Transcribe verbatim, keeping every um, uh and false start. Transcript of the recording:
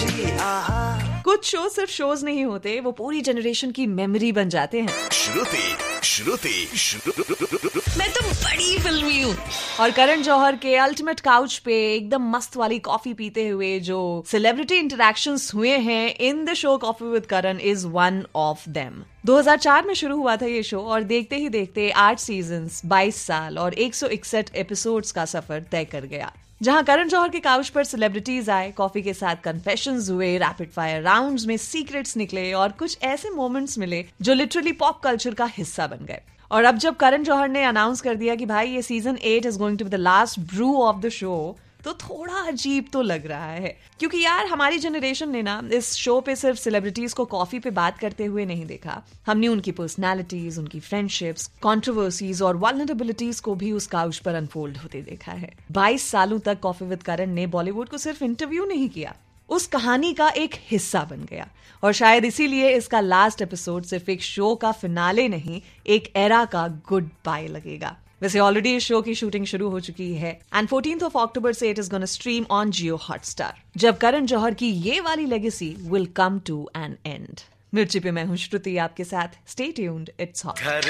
मिर्ची आहा। कुछ शो सिर्फ शोज नहीं होते, वो पूरी जनरेशन की मेमोरी बन जाते हैं। श्रुति श्रुति श्रुति मैं तो बड़ी फिल्मी हूँ। और करण जौहर के अल्टीमेट काउच पे एकदम मस्त वाली कॉफी पीते हुए जो सेलिब्रिटी इंटरेक्शंस हुए हैं in the show coffee with Karan is one of them. दो हज़ार चार में शुरू हुआ था ये शो और देखते ही देखते आठ सीजन्स, बाईस साल और एक सौ इकसठ एपिसोड्स का सफर तय कर गया, जहां करण जौहर के काउच पर सेलिब्रिटीज आए, कॉफी के साथ कन्फेशंस हुए, रैपिड फायर राउंड्स में सीक्रेट्स निकले और कुछ ऐसे मोमेंट्स मिले जो लिटरली पॉप कल्चर का हिस्सा बन गए। और अब जब करण जौहर ने अनाउंस कर दिया कि भाई ये season eight is going to be the last Bru of the show, तो थोड़ा अजीब तो लग रहा है, क्योंकि यार हमारी जनरेशन ने ना इस शो पे सिर्फ सेलिब्रिटीज को कॉफी पे बात करते हुए नहीं देखा, हमने उनकी पर्सनालिटीज, उनकी फ्रेंडशिप्स, कंट्रोवर्सीज और वल्नरेबिलिटीज को भी उस काउच पर अनफोल्ड होते देखा है। बाईस सालों तक कॉफी विद करण ने बॉलीवुड को सिर्फ इंटरव्यू नहीं किया, उस कहानी का एक हिस्सा बन गया। और शायद इसीलिए इसका लास्ट एपिसोड सिर्फ एक शो का फिनाले नहीं, एक एरा का गुड बाय लगेगा। वैसे ऑलरेडी इस शो की शूटिंग शुरू हो चुकी है एंड फोर्टीन्थ ऑफ अक्टूबर से it is gonna stream on Jio Hotstar, जब करण जौहर की ये वाली legacy will come to N and. मिर्ची पे मैं हूं श्रुति आपके साथ, स्टे ट्यून्ड, इट्स हॉट।